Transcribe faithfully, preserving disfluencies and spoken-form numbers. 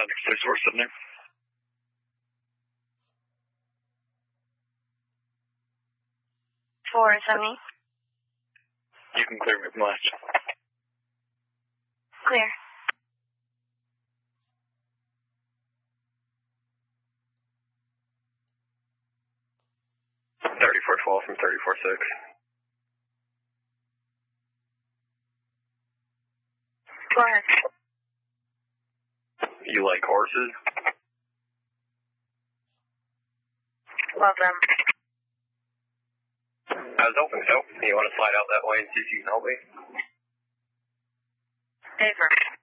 Atlantic Space Force sitting there. Four seventy. You can clear me from last. Clear. thirty-four twelve from thirty-four six. Go ahead. You like horses? Love them. I was hoping to help. You want to slide out that way and see if you can help me? Paper.